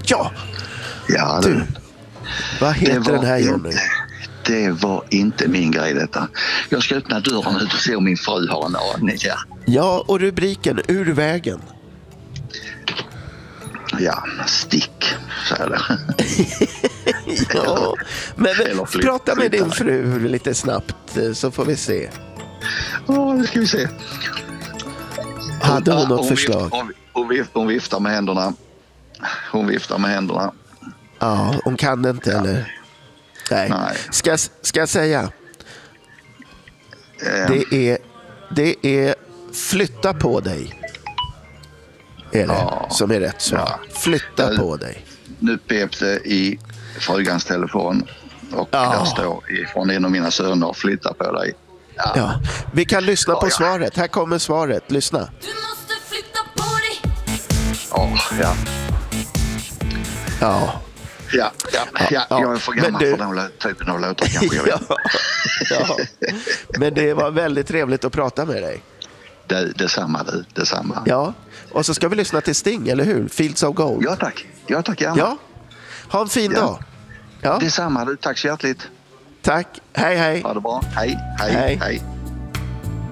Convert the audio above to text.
Ja, Ja, du. Vad heter den här, Johnny? Det var inte min grej detta. Jag ska öppna dörren ut och se om min fru har en aning. Ja, och rubriken Ur vägen. Ja, stick, säger det. Ja, men prata med din flytta. fru lite snabbt så får vi se. Ja, det ska vi se. Hade hon något förslag? Hon viftar med händerna. Ja, hon kan inte eller? Nej. Ska jag säga? Det är flytta på dig. Är det som är rätt svar. Ja. Flytta på dig. Nu pep det i frugans telefon och där står ifrån en av mina söner, flytta på dig. Ja. Vi kan lyssna på svaret. Här kommer svaret. Lyssna. Du måste flytta på dig. Ja. Ja. Jag är för gammal för den typen av låtar kanske. Jag vet. Ja. Men det var väldigt trevligt att prata med dig. Detsamma. Ja, och så ska vi lyssna till Sting, eller hur? Fields of Gold. Ja tack, gärna. Ja, ha en fin dag. Ja. Detsamma, tack så hjärtligt. Tack, hej. Ha det bra, hej.